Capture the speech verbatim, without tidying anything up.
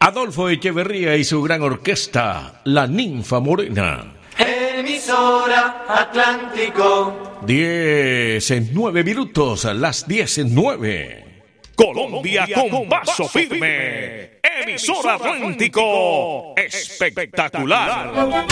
Adolfo Echeverría y su gran orquesta, La Ninfa Morena. Emisora Atlántico. Diez en nueve minutos, las diez en nueve. Colombia con paso firme. Emisora Atlántico. Espectacular.